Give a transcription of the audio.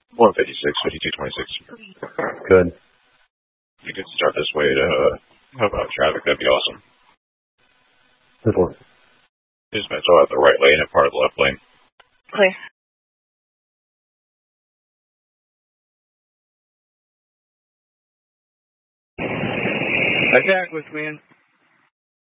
156, 5226. Good. If you could start this way to help out traffic, that'd be awesome. This one. Dispatch all out the right lane and part of the left lane. Clear. Attack was man.